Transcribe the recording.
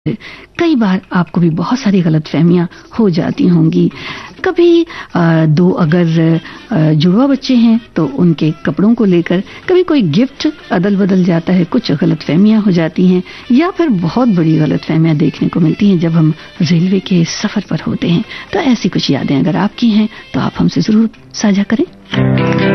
कई बार आपको भी बहुत सारी गलतफहमियां हो जाती होंगी। कभी दो अगर जुड़वा बच्चे हैं तो उनके कपड़ों को लेकर कभी कोई गिफ्ट अदल बदल जाता है, कुछ गलतफहमियां हो जाती हैं, या फिर बहुत बड़ी गलतफहमियां देखने को मिलती हैं जब हम रेलवे के सफर पर होते हैं। तो ऐसी कुछ यादें अगर आपकी हैं तो आप हमसे जरूर साझा करें।